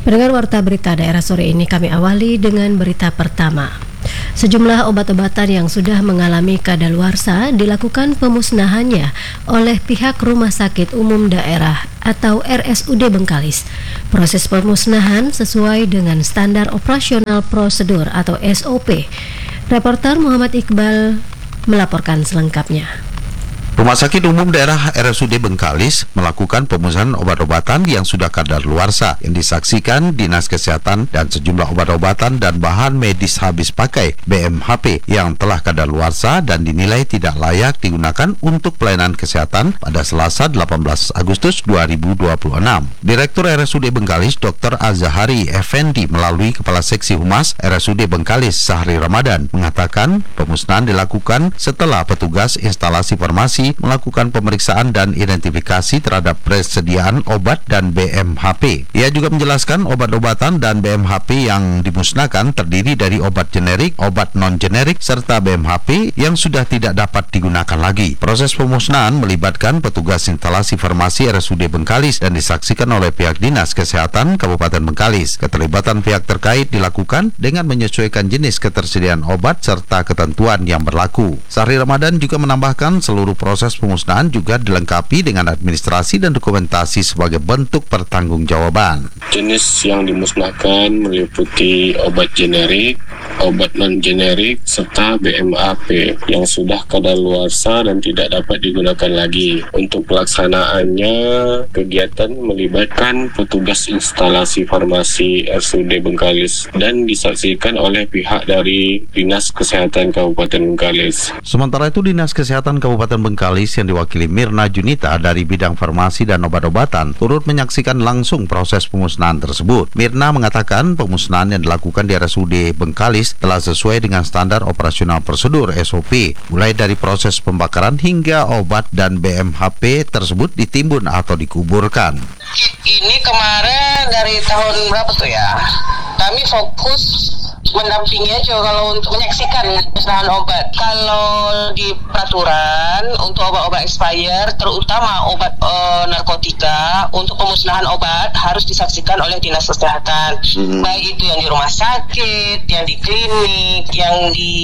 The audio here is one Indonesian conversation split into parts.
Pendengar Warta Berita Daerah sore ini kami awali dengan berita pertama. Sejumlah obat-obatan yang sudah mengalami kadaluarsa dilakukan pemusnahannya oleh pihak Rumah Sakit Umum Daerah atau RSUD Bengkalis. Proses pemusnahan sesuai dengan standar operasional prosedur atau SOP. Reporter Muhammad Iqbal melaporkan selengkapnya. Rumah Sakit Umum Daerah RSUD Bengkalis melakukan pemusnahan obat-obatan yang sudah kadaluarsa yang disaksikan Dinas Kesehatan dan sejumlah obat-obatan dan bahan medis habis pakai BMHP yang telah kadaluarsa dan dinilai tidak layak digunakan untuk pelayanan kesehatan pada Selasa 18 Agustus 2026. Direktur RSUD Bengkalis Dr. Azahari Effendi melalui Kepala Seksi Humas RSUD Bengkalis Sahri Ramadan mengatakan pemusnahan dilakukan setelah petugas instalasi farmasi melakukan pemeriksaan dan identifikasi terhadap persediaan obat dan BMHP. Ia juga menjelaskan obat-obatan dan BMHP yang dimusnahkan terdiri dari obat generik, obat non-generik, serta BMHP yang sudah tidak dapat digunakan lagi. Proses pemusnahan melibatkan petugas instalasi farmasi RSUD Bengkalis dan disaksikan oleh pihak Dinas Kesehatan Kabupaten Bengkalis. Keterlibatan pihak terkait dilakukan dengan menyesuaikan jenis ketersediaan obat serta ketentuan yang berlaku. Sahri Ramadan juga menambahkan seluruh proses pemusnahan juga dilengkapi dengan administrasi dan dokumentasi sebagai bentuk pertanggungjawaban. Jenis yang dimusnahkan meliputi obat generik, obat non-generik, serta BMAP yang sudah kadaluarsa dan tidak dapat digunakan lagi. Untuk pelaksanaannya, kegiatan melibatkan petugas instalasi farmasi RSUD Bengkalis dan disaksikan oleh pihak dari Dinas Kesehatan Kabupaten Bengkalis. Sementara itu, Dinas Kesehatan Kabupaten Bengkalis yang diwakili Mirna Junita dari bidang farmasi dan obat-obatan turut menyaksikan langsung proses pemusnahan tersebut. Mirna mengatakan pemusnahan yang dilakukan di RSUD Bengkalis telah sesuai dengan standar operasional prosedur SOP, mulai dari proses pembakaran hingga obat dan BMHP tersebut ditimbun atau dikuburkan. Ini kemarin dari tahun berapa tuh ya? Kami fokus mendampingi aja kalau untuk menyaksikan pemusnahan obat. Kalau di peraturan untuk obat-obat expired, terutama obat narkotika, untuk pemusnahan obat harus disaksikan oleh Dinas Kesehatan. Baik itu yang di rumah sakit, yang di klinik, yang di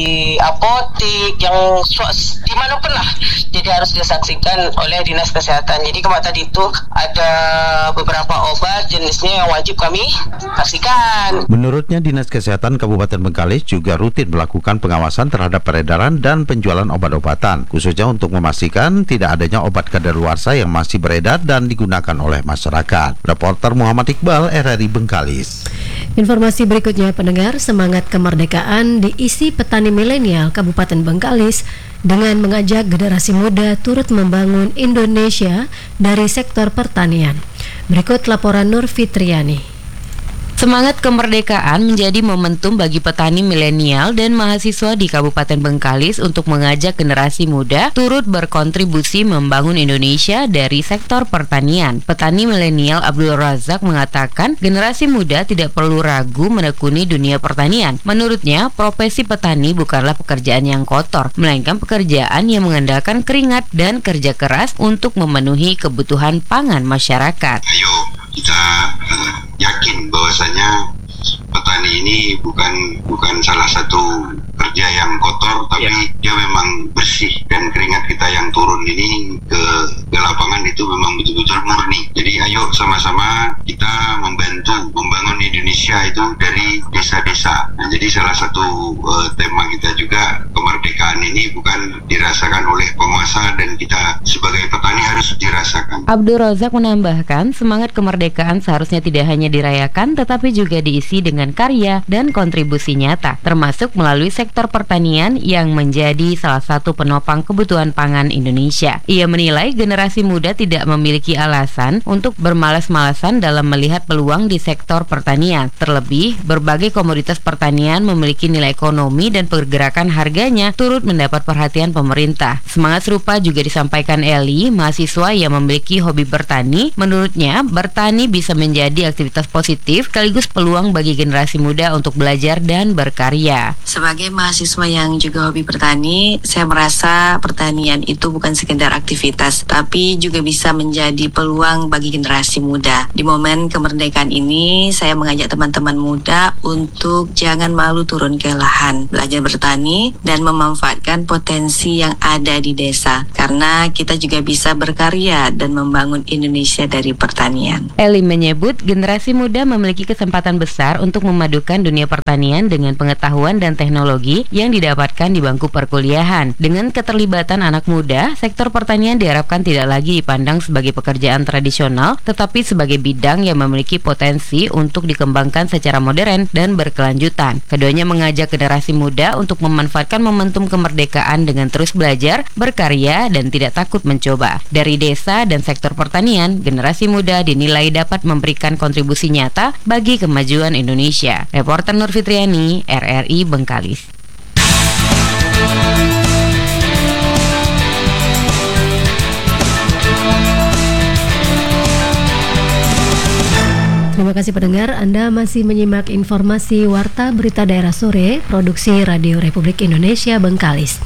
apotik, yang dimanapun lah. Jadi harus disaksikan oleh Dinas Kesehatan. Jadi kemarin tadi itu ada beberapa obat jenisnya yang wajib kami saksikan. Menurutnya, Dinas Kesehatan Kabupaten Bengkalis juga rutin melakukan pengawasan terhadap peredaran dan penjualan obat-obatan, khususnya untuk memastikan tidak adanya obat kadaluarsa yang masih beredar dan digunakan oleh masyarakat. Reporter Muhammad Iqbal, RRI Bengkalis. Informasi berikutnya, pendengar, semangat kemerdekaan diisi petani milenial Kabupaten Bengkalis dengan mengajak generasi muda turut membangun Indonesia dari sektor pertanian. Berikut laporan Nur Fitriani. Semangat kemerdekaan menjadi momentum bagi petani milenial dan mahasiswa di Kabupaten Bengkalis untuk mengajak generasi muda turut berkontribusi membangun Indonesia dari sektor pertanian. Petani milenial Abdul Razak mengatakan generasi muda tidak perlu ragu menekuni dunia pertanian. Menurutnya, profesi petani bukanlah pekerjaan yang kotor, melainkan pekerjaan yang mengandalkan keringat dan kerja keras untuk memenuhi kebutuhan pangan masyarakat. Ayo kita yakin bahwasanya petani ini bukan salah satu kerja yang kotor, tapi dia memang bersih, dan keringat kita yang turun ini ke lapangan itu memang betul-betul murni. Jadi ayo sama-sama kita membantu membangun Indonesia itu dari desa-desa. Nah, jadi salah satu tema kita juga, kemerdekaan ini bukan dirasakan oleh penguasa dan kita sebagai petani harus dirasakan. Abdul Razak menambahkan semangat kemerdekaan seharusnya tidak hanya dirayakan tetapi juga diisi dengan karya dan kontribusi nyata, termasuk melalui sektor pertanian yang menjadi salah satu penopang kebutuhan pangan Indonesia. Ia menilai generasi muda tidak memiliki alasan untuk bermalas-malasan dalam melihat peluang di sektor pertanian pertanian. Terlebih, berbagai komoditas pertanian memiliki nilai ekonomi dan pergerakan harganya turut mendapat perhatian pemerintah. Semangat serupa juga disampaikan Eli, mahasiswa yang memiliki hobi bertani. Menurutnya, bertani bisa menjadi aktivitas positif sekaligus peluang bagi generasi muda untuk belajar dan berkarya. Sebagai mahasiswa yang juga hobi bertani, saya merasa pertanian itu bukan sekedar aktivitas, tapi juga bisa menjadi peluang bagi generasi muda. Di momen kemerdekaan ini, saya mengajak teman-teman muda untuk jangan malu turun ke lahan, belajar bertani, dan memanfaatkan potensi yang ada di desa. Karena kita juga bisa berkarya dan membangun Indonesia dari pertanian. Eli menyebut generasi muda memiliki kesempatan besar untuk memadukan dunia pertanian dengan pengetahuan dan teknologi yang didapatkan di bangku perkuliahan. Dengan keterlibatan anak muda, sektor pertanian diharapkan tidak lagi dipandang sebagai pekerjaan tradisional, tetapi sebagai bidang yang memiliki potensi untuk dikembangkan secara modern dan berkelanjutan. Keduanya mengajak generasi muda untuk memanfaatkan momentum kemerdekaan dengan terus belajar, berkarya, dan tidak takut mencoba. Dari desa dan sektor pertanian, generasi muda dinilai dapat memberikan kontribusi nyata bagi kemajuan Indonesia. Reporter Nur Fitriani, RRI Bengkalis. Terima kasih pendengar, Anda masih menyimak informasi Warta Berita Daerah Sore, produksi Radio Republik Indonesia Bengkalis.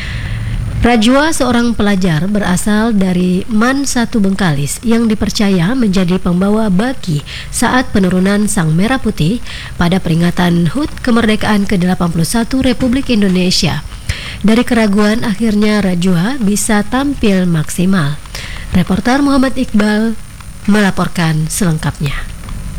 Rajwa, seorang pelajar berasal dari MAN 1 Bengkalis yang dipercaya menjadi pembawa baki saat penurunan Sang Merah Putih pada peringatan HUT Kemerdekaan ke-81 Republik Indonesia. Dari keraguan, akhirnya Rajwa bisa tampil maksimal. Reporter Muhammad Iqbal melaporkan selengkapnya.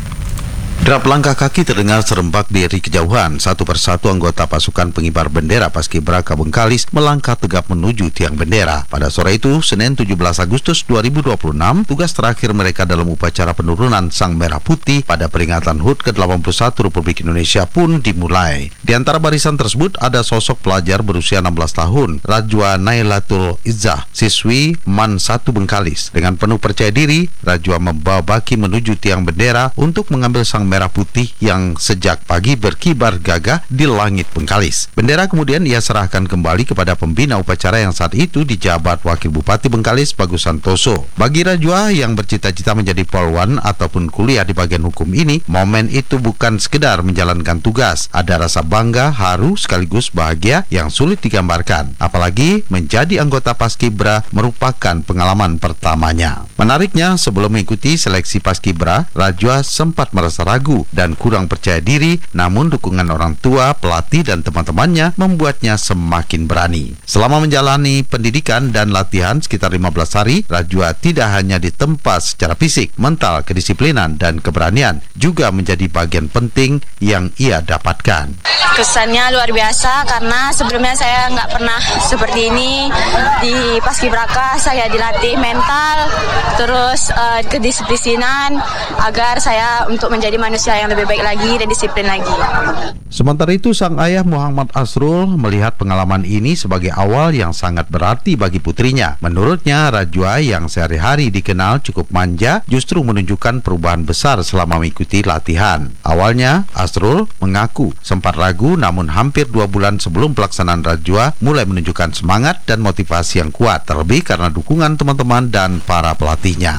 Derap langkah kaki terdengar serempak dari kejauhan. Satu persatu anggota pasukan pengibar bendera Paskibraka Bengkalis melangkah tegap menuju tiang bendera. Pada sore itu, Senin 17 Agustus 2026, tugas terakhir mereka dalam upacara penurunan Sang Merah Putih pada peringatan HUT ke-81 Republik Indonesia pun dimulai. Di antara barisan tersebut ada sosok pelajar berusia 16 tahun, Rajwa Nailatul Izzah, siswi MAN 1 Bengkalis. Dengan penuh percaya diri, Rajwa membawa baki menuju tiang bendera untuk mengambil Sang Merah Putih yang sejak pagi berkibar gagah di langit Bengkalis. Bendera kemudian ia serahkan kembali kepada pembina upacara yang saat itu dijabat Wakil Bupati Bengkalis Bagus Santoso. Bagi Rajwa yang bercita-cita menjadi polwan ataupun kuliah di bagian hukum ini, momen itu bukan sekedar menjalankan tugas. Ada rasa bangga, haru sekaligus bahagia yang sulit digambarkan. Apalagi menjadi anggota Paskibra merupakan pengalaman pertamanya. Menariknya, sebelum mengikuti seleksi Paskibra, Rajwa sempat merasa ragu dan kurang percaya diri, namun dukungan orang tua, pelatih, dan teman-temannya membuatnya semakin berani. Selama menjalani pendidikan dan latihan sekitar 15 hari, Rajwa tidak hanya ditempa secara fisik, mental, kedisiplinan, dan keberanian juga menjadi bagian penting yang ia dapatkan. Kesannya luar biasa karena sebelumnya saya nggak pernah seperti ini. Di Paskibraka saya dilatih mental, terus kedisiplinan agar saya untuk menjadi manusia yang lebih baik lagi dan disiplin lagi. Sementara itu, sang ayah Muhammad Asrul melihat pengalaman ini sebagai awal yang sangat berarti bagi putrinya. Menurutnya, Rajwa yang sehari-hari dikenal cukup manja justru menunjukkan perubahan besar selama mengikuti latihan. Awalnya, Asrul mengaku sempat ragu, namun hampir 2 bulan sebelum pelaksanaan Rajwa mulai menunjukkan semangat dan motivasi yang kuat, terlebih karena dukungan teman-teman dan para pelatihnya.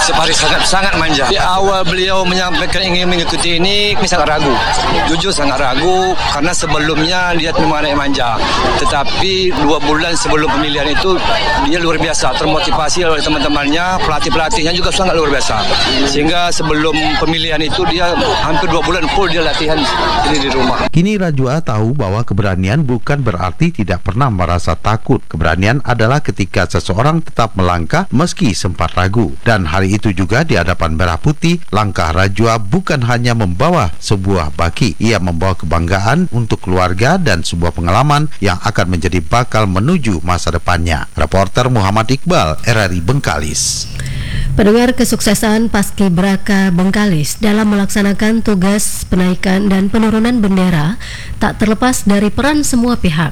Sangat manja. Di awal beliau menyampaikan ingin mengikuti ini sangat ragu. Jujur sangat ragu karena sebelumnya lihat memang anak manja. Tetapi 2 bulan sebelum pemilihan itu dia luar biasa, termotivasi oleh teman-temannya, pelatih-pelatihnya juga sangat luar biasa. Sehingga sebelum pemilihan itu dia hampir 2 bulan full dia latihan ini di rumah. Kini Rajwa tahu bahwa keberanian bukan berarti tidak pernah merasa takut. Keberanian adalah ketika seseorang tetap melangkah meski sempat ragu. Dan hari itu juga di hadapan Merah Putih, langkah Rajwa bukan hanya membawa sebuah baki, ia membawa kebanggaan untuk keluarga dan sebuah pengalaman yang akan menjadi bakal menuju masa depannya. Reporter Muhammad Iqbal, RRI Bengkalis. Pendengar, kesuksesan Paskibraka Bengkalis dalam melaksanakan tugas penaikan dan penurunan bendera tak terlepas dari peran semua pihak.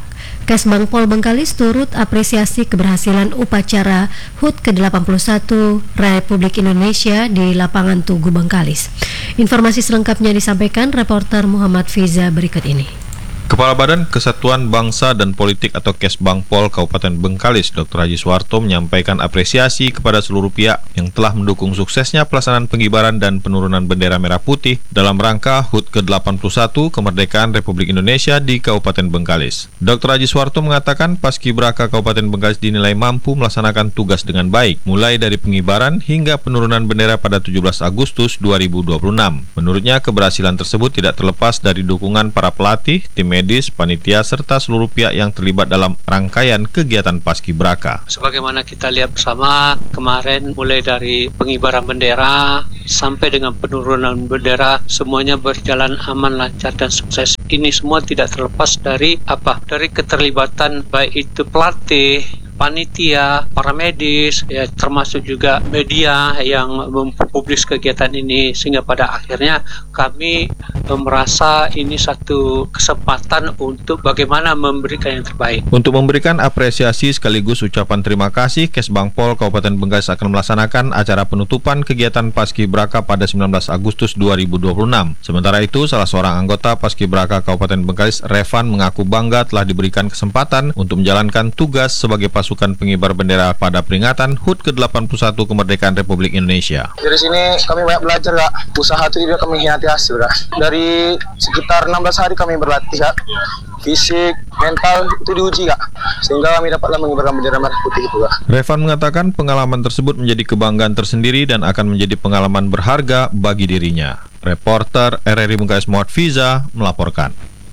Kesbang Pol Bengkalis turut apresiasi keberhasilan upacara HUT ke-81 Republik Indonesia di lapangan Tugu Bengkalis. Informasi selengkapnya disampaikan reporter Muhammad Fiza berikut ini. Kepala Badan Kesatuan Bangsa dan Politik atau Kesbangpol Kabupaten Bengkalis, Dr. Haji Suwarto menyampaikan apresiasi kepada seluruh pihak yang telah mendukung suksesnya pelaksanaan pengibaran dan penurunan bendera merah putih dalam rangka HUT ke-81 Kemerdekaan Republik Indonesia di Kabupaten Bengkalis. Dr. Haji Suwarto mengatakan Paskibraka Kabupaten Bengkalis dinilai mampu melaksanakan tugas dengan baik, mulai dari pengibaran hingga penurunan bendera pada 17 Agustus 2026. Menurutnya, keberhasilan tersebut tidak terlepas dari dukungan para pelatih, tim medis, panitia, serta seluruh pihak yang terlibat dalam rangkaian kegiatan Paskibraka. Sebagaimana kita lihat bersama kemarin, mulai dari pengibaran bendera sampai dengan penurunan bendera, semuanya berjalan aman, lancar, dan sukses. Ini semua tidak terlepas dari dari keterlibatan baik itu pelatih, panitia, para medis, ya, termasuk juga media yang mempublis kegiatan ini, sehingga pada akhirnya kami merasa ini satu kesempatan untuk bagaimana memberikan yang terbaik. Untuk memberikan apresiasi sekaligus ucapan terima kasih, Kesbangpol Kabupaten Bengkalis akan melaksanakan acara penutupan kegiatan Paskibraka pada 19 Agustus 2026. Sementara itu, salah seorang anggota Paskibraka Kabupaten Bengkalis, Revan, mengaku bangga telah diberikan kesempatan untuk menjalankan tugas sebagai pasukan pengibar bendera pada peringatan HUT ke-81 Kemerdekaan Republik Indonesia. Dari sini kami banyak belajar, Kak. Usaha itu tidak kami hianati hasil, Kak. Dari sekitar 16 hari kami berlatih, Kak. Fisik, mental itu diuji, Kak. Sehingga kami dapatlah mengibarkan bendera merah putih itu, Kak. Revan mengatakan pengalaman tersebut menjadi kebanggaan tersendiri dan akan menjadi pengalaman berharga bagi dirinya. Reporter RRI Bengkalis Muhammad Fiza melaporkan.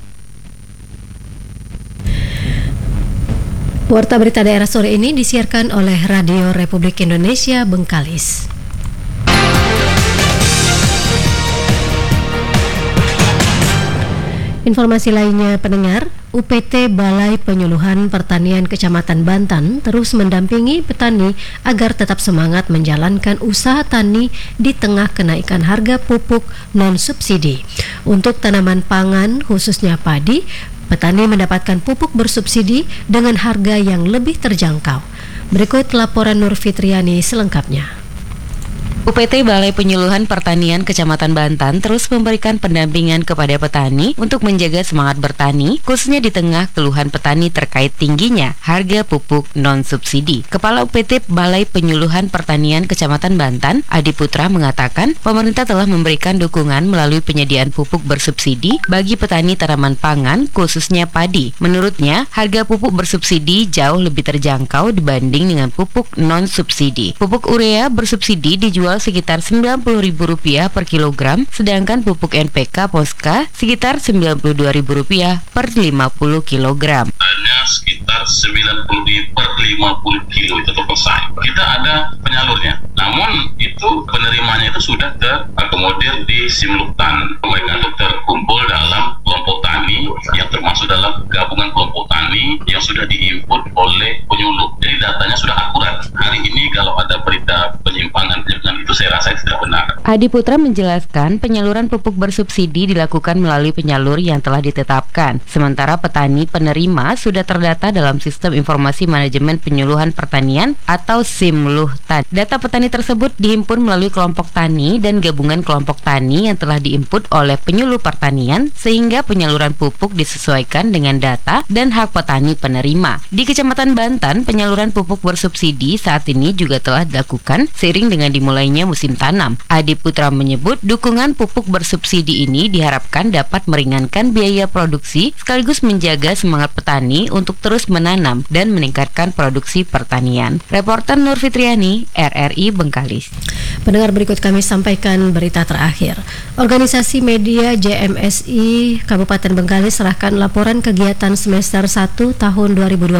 Warta berita daerah sore ini disiarkan oleh Radio Republik Indonesia Bengkalis. Informasi lainnya, pendengar, UPT Balai Penyuluhan Pertanian Kecamatan Bantan terus mendampingi petani agar tetap semangat menjalankan usaha tani di tengah kenaikan harga pupuk non-subsidi. Untuk tanaman pangan, khususnya padi, petani mendapatkan pupuk bersubsidi dengan harga yang lebih terjangkau. Berikut laporan Nur Fitriani selengkapnya. UPT Balai Penyuluhan Pertanian Kecamatan Bantan terus memberikan pendampingan kepada petani untuk menjaga semangat bertani, khususnya di tengah keluhan petani terkait tingginya harga pupuk non-subsidi. Kepala UPT Balai Penyuluhan Pertanian Kecamatan Bantan, Adi Putra, mengatakan pemerintah telah memberikan dukungan melalui penyediaan pupuk bersubsidi bagi petani tanaman pangan, khususnya padi. Menurutnya, harga pupuk bersubsidi jauh lebih terjangkau dibanding dengan pupuk non-subsidi. Pupuk urea bersubsidi dijual sekitar Rp90.000 per kilogram, sedangkan pupuk NPK Poska sekitar Rp92.000 per 50 kilogram. Hanya sekitar 90.000 per 50 kilo itu selesai. Kita ada penyalurnya, namun itu penerimanya itu sudah terakomodir di Simluktan. Mereka itu terkumpul dalam kelompok tani yang termasuk dalam gabungan kelompok tani yang sudah diinput oleh penyuluh. Jadi datanya sudah akurat. Hari ini kalau ada berita penyimpangan itu saya rasa tidak benar. Adi Putra menjelaskan penyaluran pupuk bersubsidi dilakukan melalui penyalur yang telah ditetapkan. Sementara petani penerima sudah terdata dalam Sistem Informasi Manajemen Penyuluhan Pertanian atau Simluhtan. Data petani tersebut dihimpun melalui kelompok tani dan gabungan kelompok tani yang telah diinput oleh penyuluh pertanian, sehingga penyaluran pupuk disesuaikan dengan data dan hak petani penerima. Di Kecamatan Bantan, penyaluran pupuk bersubsidi saat ini juga telah dilakukan seiring dengan dimulainya musim tanam. Adi Putra menyebut dukungan pupuk bersubsidi ini diharapkan dapat meringankan biaya produksi sekaligus menjaga semangat petani untuk terus menanam dan meningkatkan produksi pertanian. Reporter Nur Fitriani, RRI Bengkalis. Pendengar, berikut kami sampaikan berita terakhir. Organisasi Media JMSI Kabupaten Bengkalis serahkan laporan kegiatan semester 1 tahun 2026.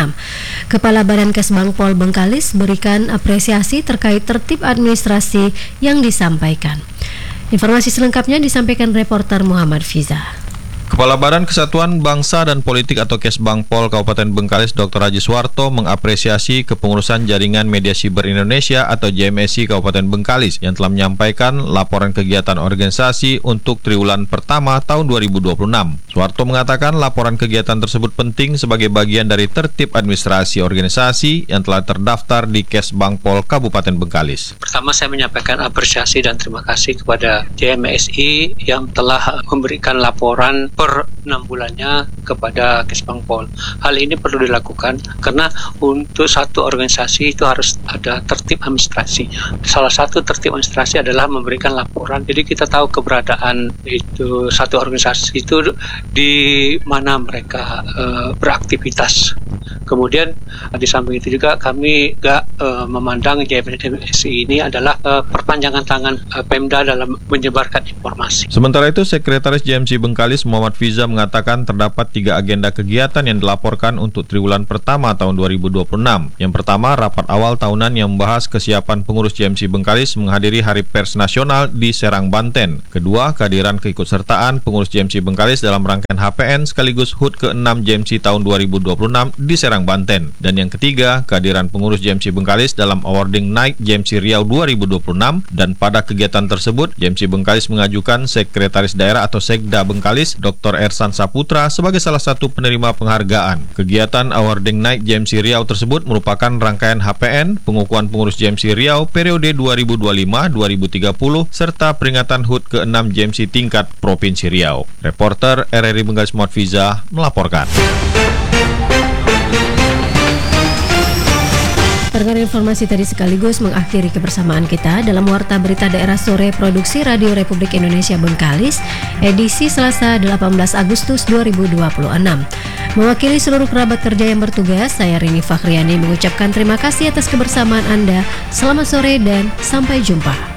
Kepala Badan Kesbangpol Bengkalis berikan apresiasi terkait tertib administrasi yang disampaikan. Informasi selengkapnya disampaikan reporter Muhammad Fiza. Kepala Badan Kesatuan Bangsa dan Politik atau Kesbangpol Kabupaten Bengkalis Dr. Haji Suwarto mengapresiasi kepengurusan Jaringan Media Siber Indonesia atau JMSI Kabupaten Bengkalis yang telah menyampaikan laporan kegiatan organisasi untuk triwulan pertama tahun 2026. Suwarto mengatakan laporan kegiatan tersebut penting sebagai bagian dari tertib administrasi organisasi yang telah terdaftar di Kesbangpol Kabupaten Bengkalis. Pertama, saya menyampaikan apresiasi dan terima kasih kepada JMSI yang telah memberikan laporan per 6 bulannya kepada Kesbangpol. Hal ini perlu dilakukan karena untuk satu organisasi itu harus ada tertib administrasi. Salah satu tertib administrasi adalah memberikan laporan. Jadi kita tahu keberadaan itu satu organisasi itu di mana mereka beraktivitas. Kemudian di samping itu juga kami memandang JMSI ini adalah perpanjangan tangan Pemda dalam menyebarkan informasi. Sementara itu, Sekretaris JMSI Bengkalis Muhammad Fiza mengatakan terdapat 3 agenda kegiatan yang dilaporkan untuk triwulan pertama tahun 2026. Yang pertama, rapat awal tahunan yang membahas kesiapan pengurus JMSI Bengkalis menghadiri Hari Pers Nasional di Serang, Banten. Kedua, kehadiran keikutsertaan pengurus JMSI Bengkalis dalam rangkaian HPN sekaligus HUT ke-6 JMSI tahun 2026 di Serang, Banten. Dan yang ketiga, kehadiran pengurus JMSI Bengkalis dalam awarding Night JMSI Riau 2026. Dan pada kegiatan tersebut, JMSI Bengkalis mengajukan Sekretaris Daerah atau Sekda Bengkalis Dr. Ersan Saputra sebagai salah satu penerima penghargaan. Kegiatan awarding Night JMSI Riau tersebut merupakan rangkaian HPN, pengukuhan pengurus JMSI Riau periode 2025-2030 serta peringatan HUT ke-6 JMSI tingkat Provinsi Riau. Reporter RRI Bengkalis Muhammad Fiza melaporkan. Pendengar, informasi tadi sekaligus mengakhiri kebersamaan kita dalam Warta Berita Daerah Sore Produksi Radio Republik Indonesia Bengkalis, edisi Selasa 18 Agustus 2026. Mewakili seluruh kerabat kerja yang bertugas, saya Rini Fakhriani mengucapkan terima kasih atas kebersamaan Anda. Selamat sore dan sampai jumpa.